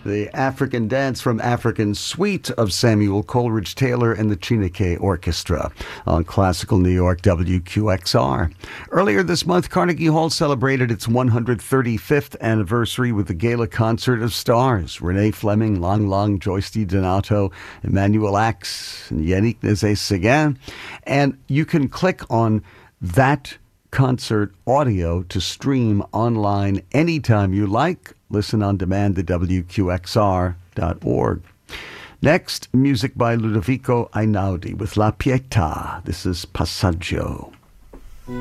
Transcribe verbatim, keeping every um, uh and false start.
the African Dance from African Suite of Samuel Coleridge Taylor and the Chineke Orchestra on Classical New York W Q X R. Earlier this month, Carnegie Hall celebrated its one hundred thirty-fifth anniversary with the Gala Concert of Stars. Renee Fleming, Lang Lang, Joyce DiDonato, Emmanuel Ax, and Yannick Nézet-Séguin. And you can click on that concert audio to stream online anytime you like. Listen on demand at W Q X R dot org. Next, music by Ludovico Einaudi with La Pietà. This is Passaggio.